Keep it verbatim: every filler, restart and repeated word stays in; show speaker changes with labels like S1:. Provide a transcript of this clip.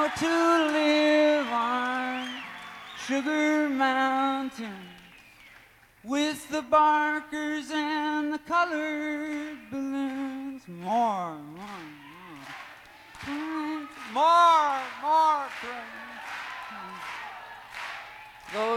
S1: more to live on Sugar Mountain with the barkers and the colored balloons. More, more, more, more, more. Go